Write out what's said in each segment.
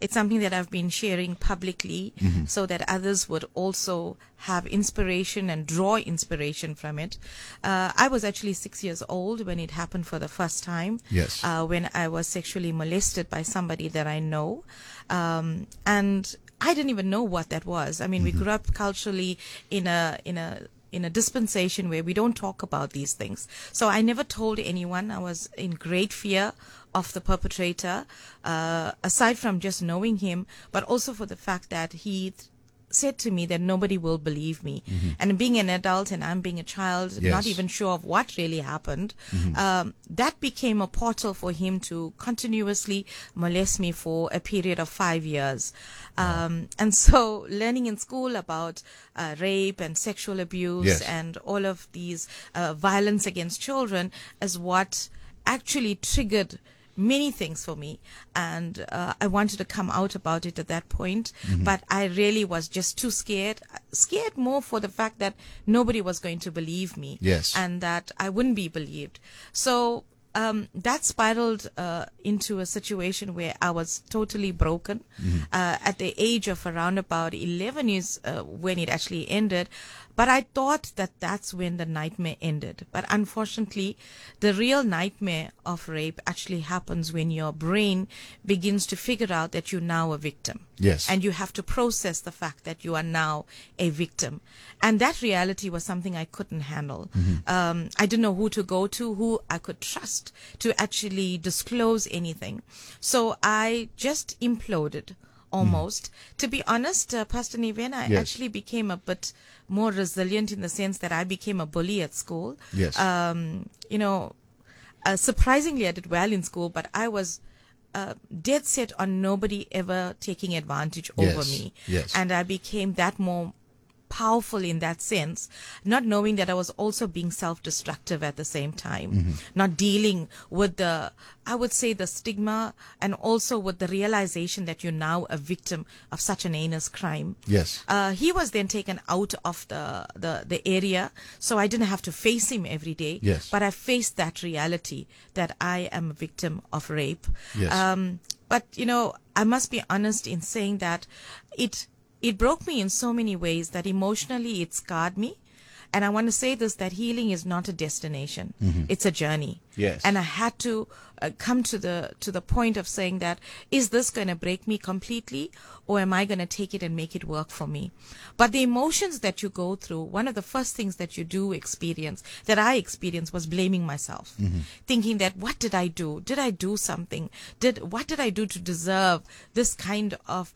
it's something that I've been sharing publicly so that others would also have inspiration and draw inspiration from it. I was actually 6 years old when it happened for the first time. Yes. When I was sexually molested by somebody that I know. And I didn't even know what that was. I mean, we grew up culturally in a dispensation where we don't talk about these things. So I never told anyone. I was in great fear of the perpetrator, aside from just knowing him, but also for the fact that he said to me that nobody will believe me. And being an adult and I'm being a child, not even sure of what really happened, that became a portal for him to continuously molest me for a period of 5 years. And so learning in school about rape and sexual abuse and all of these violence against children is what actually triggered many things for me, and I wanted to come out about it at that point, but I really was just too scared more for the fact that nobody was going to believe me, and that I wouldn't be believed. So that spiraled into a situation where I was totally broken. At the age of around about 11 is when it actually ended. But I thought that that's when the nightmare ended. But unfortunately, the real nightmare of rape actually happens when your brain begins to figure out that you're now a victim. Yes. And you have to process the fact that you are now a victim. And that reality was something I couldn't handle. I didn't know who to go to, who I could trust to actually disclose anything. So I just imploded. Almost. To be honest, Pastor Niven, I actually became a bit more resilient in the sense that I became a bully at school. Yes. Surprisingly, I did well in school, but I was dead set on nobody ever taking advantage over me. Yes. And I became that more powerful in that sense, not knowing that I was also being self-destructive at the same time, not dealing with the stigma and also with the realization that you're now a victim of such an heinous crime. Yes. He was then taken out of the area, so I didn't have to face him every day. Yes. But I faced that reality that I am a victim of rape. Yes. But, I must be honest in saying that it broke me in so many ways that emotionally it scarred me. And I want to say this, that healing is not a destination. It's a journey. Yes. And I had to come to the point of saying that, is this going to break me completely, or am I going to take it and make it work for me? But the emotions that you go through, one of the first things that you do experience, that I experienced, was blaming myself. Thinking that, what did I do? Did I do something? What did I do to deserve this kind of,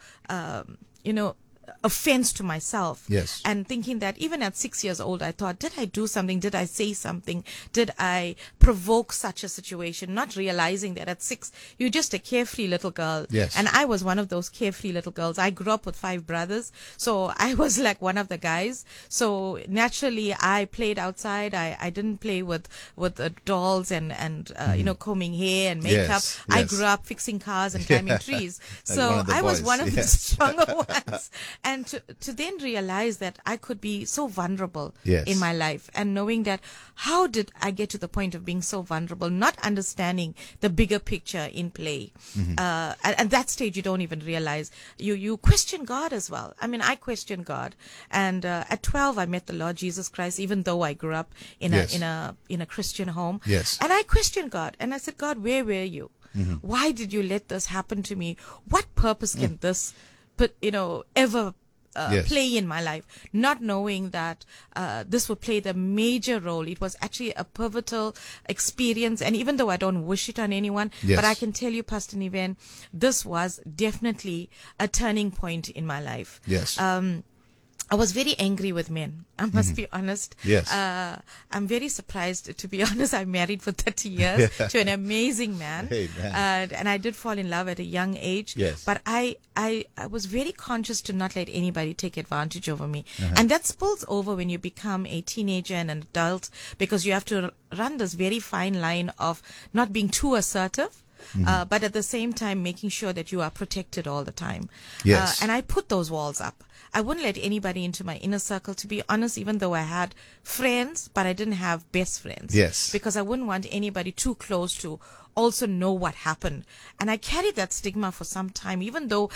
offense to myself? Yes. And thinking that even at 6 years old, I thought, did I do something? Did I say something? Did I provoke such a situation? Not realizing that at 6, you're just a carefree little girl. Yes. And I was one of those carefree little girls. I grew up with 5 brothers, so I was like one of the guys. So naturally, I played outside. I didn't play with dolls and combing hair and makeup. Yes. I grew up fixing cars and climbing trees. So I was one of the Yes. stronger ones. And to then realize that I could be so vulnerable in my life, and knowing that, how did I get to the point of being so vulnerable, not understanding the bigger picture in play. At that stage, you don't even realize. You question God as well. I mean, I questioned God. And at 12, I met the Lord Jesus Christ, even though I grew up in a Christian home. Yes. And I questioned God. And I said, God, where were you? Why did you let this happen to me? What purpose can this ever play in my life, not knowing that this would play the major role. It was actually a pivotal experience, and even though I don't wish it on anyone, but I can tell you, Pastor Niven, this was definitely a turning point in my life. Yes. I was very angry with men. I must be honest. Yes. I'm very surprised, to be honest. I'm married for 30 years to an amazing man. Amen. And I did fall in love at a young age. Yes. But I was very conscious to not let anybody take advantage over me. And that spills over when you become a teenager and an adult, because you have to run this very fine line of not being too assertive, but at the same time making sure that you are protected all the time. Yes. And I put those walls up. I wouldn't let anybody into my inner circle, to be honest, even though I had friends, but I didn't have best friends. Yes. Because I wouldn't want anybody too close to also know what happened. And I carried that stigma for some time, even though